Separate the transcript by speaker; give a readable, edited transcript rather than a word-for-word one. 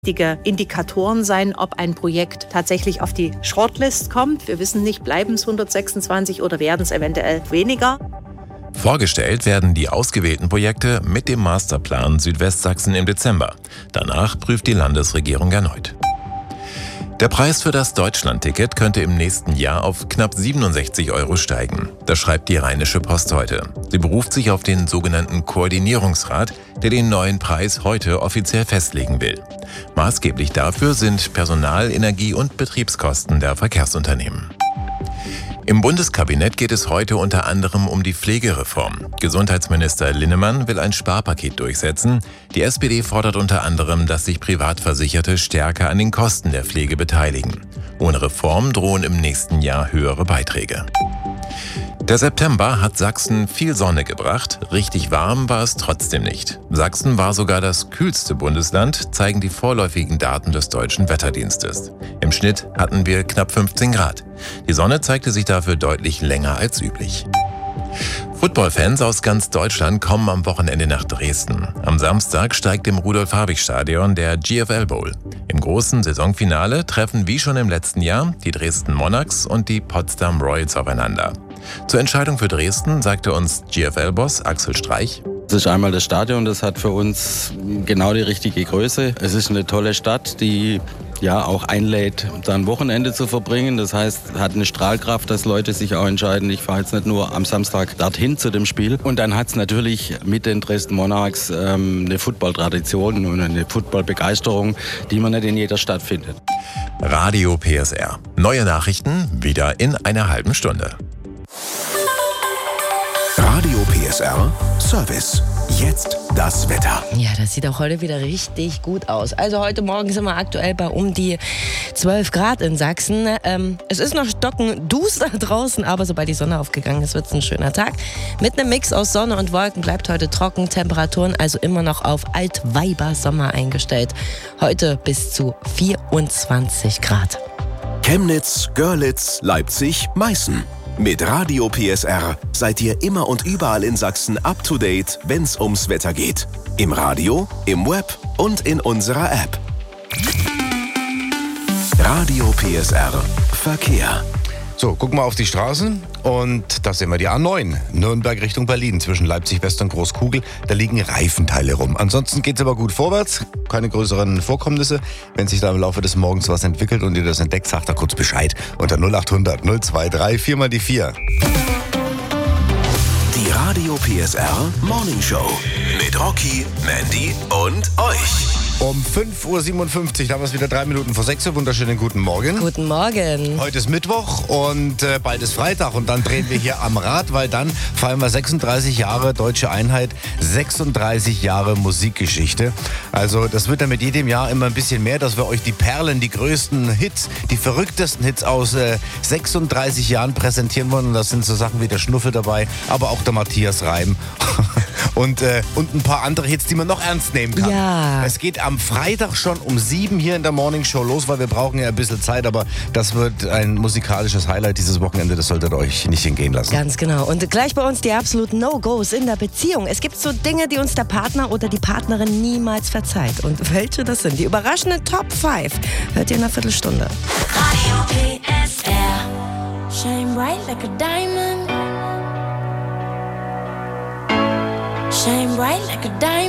Speaker 1: wichtige Indikatoren sein, ob ein Projekt tatsächlich auf die Shortlist kommt. Wir wissen nicht, bleiben es 126 oder werden es eventuell weniger.
Speaker 2: Vorgestellt werden die ausgewählten Projekte mit dem Masterplan Südwestsachsen im Dezember. Danach prüft die Landesregierung erneut. Der Preis für das Deutschlandticket könnte im nächsten Jahr auf knapp 67 € steigen. Das schreibt die Rheinische Post heute. Sie beruft sich auf den sogenannten Koordinierungsrat, der den neuen Preis heute offiziell festlegen will. Maßgeblich dafür sind Personal-, Energie- und Betriebskosten der Verkehrsunternehmen. Im Bundeskabinett geht es heute unter anderem um die Pflegereform. Gesundheitsminister Linnemann will ein Sparpaket durchsetzen. Die SPD fordert unter anderem, dass sich Privatversicherte stärker an den Kosten der Pflege beteiligen. Ohne Reform drohen im nächsten Jahr höhere Beiträge. Der September hat Sachsen viel Sonne gebracht, richtig warm war es trotzdem nicht. Sachsen war sogar das kühlste Bundesland, zeigen die vorläufigen Daten des Deutschen Wetterdienstes. Im Schnitt hatten wir knapp 15 Grad. Die Sonne zeigte sich dafür deutlich länger als üblich. Footballfans aus ganz Deutschland kommen am Wochenende nach Dresden. Am Samstag steigt im Rudolf-Habich-Stadion der GFL Bowl. Im großen Saisonfinale treffen wie schon im letzten Jahr die Dresden Monarchs und die Potsdam Royals aufeinander. Zur Entscheidung für Dresden sagte uns GFL-Boss Axel Streich:
Speaker 3: Das ist einmal das Stadion, das hat für uns genau die richtige Größe. Es ist eine tolle Stadt, die ja auch einlädt, da ein Wochenende zu verbringen. Das heißt, hat eine Strahlkraft, dass Leute sich auch entscheiden, ich fahre jetzt nicht nur am Samstag dorthin zu dem Spiel. Und dann hat es natürlich mit den Dresden Monarchs eine Football-Tradition und eine Football-Begeisterung, die man nicht in jeder Stadt findet.
Speaker 2: Radio PSR. Neue Nachrichten wieder in einer halben Stunde.
Speaker 4: Radio PSR Service. Jetzt das Wetter.
Speaker 5: Ja, das sieht auch heute wieder richtig gut aus. Also heute Morgen sind wir aktuell bei um die 12 Grad in Sachsen. Es ist noch stockenduster draußen, aber sobald die Sonne aufgegangen ist, wird es ein schöner Tag. Mit einem Mix aus Sonne und Wolken bleibt heute trocken. Temperaturen also immer noch auf Altweiber-Sommer eingestellt. Heute bis zu 24 Grad.
Speaker 4: Chemnitz, Görlitz, Leipzig, Meißen. Mit Radio PSR seid ihr immer und überall in Sachsen up to date, wenn's ums Wetter geht. Im Radio, im Web und in unserer App. Radio PSR Verkehr.
Speaker 6: So, gucken wir auf die Straßen und da sehen wir die A9, Nürnberg Richtung Berlin, zwischen Leipzig West und Großkugel. Da liegen Reifenteile rum. Ansonsten geht es aber gut vorwärts, keine größeren Vorkommnisse. Wenn sich da im Laufe des Morgens was entwickelt und ihr das entdeckt, sagt da kurz Bescheid unter 0800 023 4 mal die 4.
Speaker 4: Die Radio PSR Morning Show mit Rocky, Mandy und euch.
Speaker 6: Um 5.57 Uhr, da haben wir es wieder 3 Minuten vor 6 Uhr. Wunderschönen guten Morgen.
Speaker 5: Guten Morgen.
Speaker 6: Heute ist Mittwoch und bald ist Freitag und dann drehen wir hier am Rad, weil dann feiern wir 36 Jahre Deutsche Einheit, 36 Jahre Musikgeschichte. Also das wird dann mit jedem Jahr immer ein bisschen mehr, dass wir euch die Perlen, die größten Hits, die verrücktesten Hits aus 36 Jahren präsentieren wollen. Und da sind so Sachen wie der Schnuffel dabei, aber auch der Matthias Reim und ein paar andere Hits, die man noch ernst nehmen kann.
Speaker 5: Ja.
Speaker 6: Es geht am Freitag schon um 7 hier in der Morning Show los, weil wir brauchen ja ein bisschen Zeit, aber das wird ein musikalisches Highlight dieses Wochenende, das solltet ihr euch nicht entgehen lassen.
Speaker 5: Ganz genau. Und gleich bei uns die absoluten No-Gos in der Beziehung. Es gibt so Dinge, die uns der Partner oder die Partnerin niemals verzeiht. Und welche das sind? Die überraschenden Top 5 hört ihr in einer Viertelstunde.
Speaker 7: Radio PSR. Shine bright like a diamond. Shine bright like a diamond.